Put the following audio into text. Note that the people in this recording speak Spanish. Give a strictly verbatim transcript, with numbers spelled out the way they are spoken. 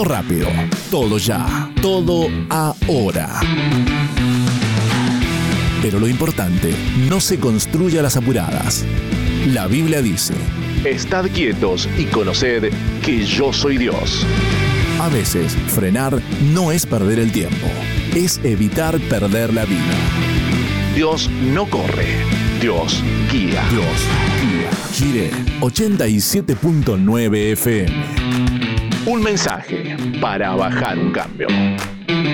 Todo rápido, todo ya, todo ahora. Pero lo importante no se construye a las apuradas. La Biblia dice: estad quietos y conoced que yo soy Dios. A veces, frenar no es perder el tiempo, es evitar perder la vida. Dios no corre, Dios guía. Dios guía. Gire ochenta y siete punto nueve F M. Un mensaje para bajar un cambio.